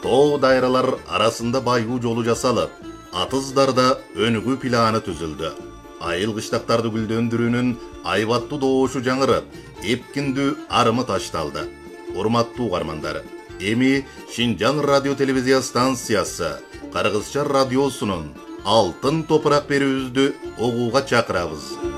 Too dайралар арасында байгу жолу жасалып, атыздарда өнүгүү планы түзүлдү. Айыл кыштактарды гүлдөндүрүүнүн айбаттуу добушу жаңырып, эпкиндүү арымы ташталды. Урматтуу угармандар, эми Шинжаң радио телевизия станциясы Кыргызча радиосунун Алтын топурак берүүбүздү угууга чакырабыз.